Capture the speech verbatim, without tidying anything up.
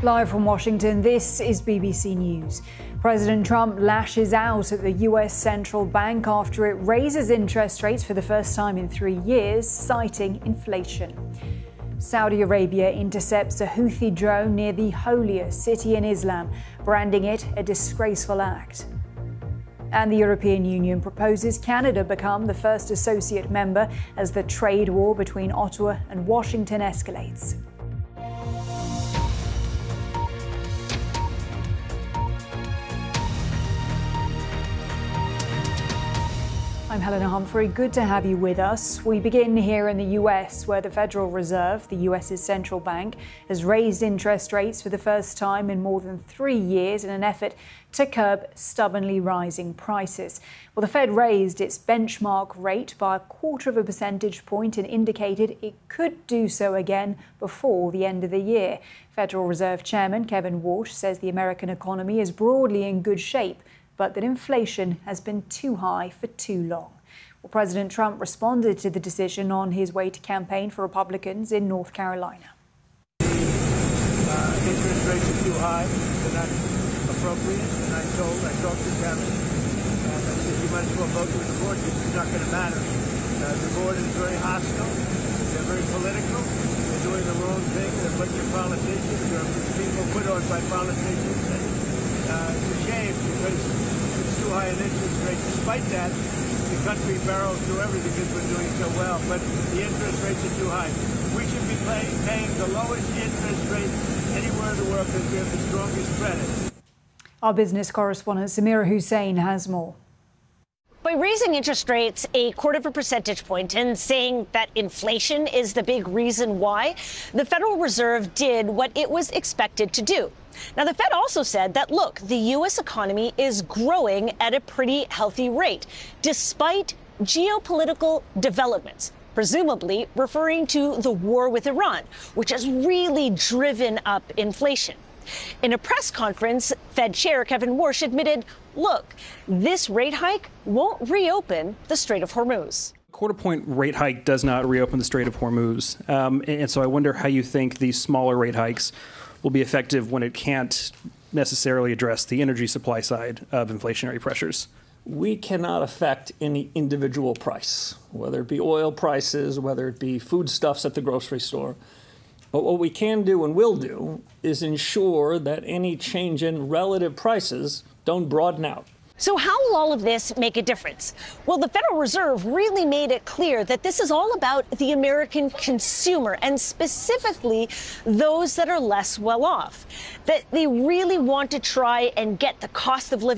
Live from Washington, this is B B C News. President Trump lashes out at the U S central bank after it raises interest rates for the first time in three years, citing inflation. Saudi Arabia intercepts a Houthi drone near the holiest city in Islam, branding it a disgraceful act. And the European Union proposes Canada become the first associate member as the trade war between Ottawa and Washington escalates. I'm Helena Humphrey. Good to have you with us. We begin here in the U S, where the Federal Reserve, the U S's central bank, has raised interest rates for the first time in more than three years in an effort to curb stubbornly rising prices. Well, the Fed raised its benchmark rate by a quarter of a percentage point and indicated it could do so again before the end of the year. Federal Reserve Chairman Kevin Warsh says the American economy is broadly in good shape, but that inflation has been too high for too long. Well, President Trump responded to the decision on his way to campaign for Republicans in North Carolina. Uh, interest rates are too high. They're not appropriate. And I told, I talked to Kevin, and I said, you might as well vote with the board because it's not going to matter. Uh, the board is very hostile. They're very political. They're doing the wrong thing. They're a bunch of politicians. They're people put on by politicians. And, uh, it's a shame because it's too high an interest rate. Despite that, the country barrels through everything because we're doing so well. But the interest rates are too high. We should be pay, paying the lowest interest rate anywhere in the world because we have the strongest credit. Our business correspondent Samira Hussein has more. By raising interest rates a quarter of a percentage point and saying that inflation is the big reason why, the Federal Reserve did what it was expected to do. Now, the Fed also said that, look, the U S economy is growing at a pretty healthy rate, despite geopolitical developments, presumably referring to the war with Iran, which has really driven up inflation. In a press conference, Fed Chair Kevin Warsh admitted, look, this rate hike won't reopen the Strait of Hormuz. Quarter point rate hike does not reopen the Strait of Hormuz. Um, and so I wonder how you think these smaller rate hikes will be effective when it can't necessarily address the energy supply side of inflationary pressures. We cannot affect any individual price, whether it be oil prices, whether it be foodstuffs at the grocery store. But what we can do and will do is ensure that any change in relative prices don't broaden out. So how will all of this make a difference? Well, the Federal Reserve really made it clear that this is all about the American consumer and specifically those that are less well off, that they really want to try and get the cost of living